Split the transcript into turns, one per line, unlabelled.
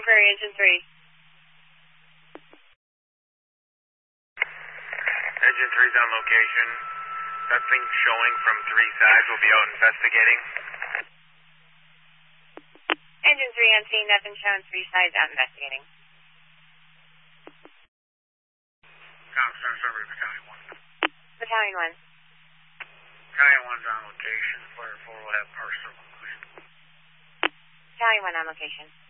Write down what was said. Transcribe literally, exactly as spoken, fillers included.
Prairie, Engine three.
Engine three's on location. Nothing showing from three sides. We'll be out investigating.
Engine three on scene, nothing showing, three sides out investigating.
Constant over to Battalion one.
Battalion one.
Battalion one's on location. Flare four will have partial conclusion.
Battalion one on location.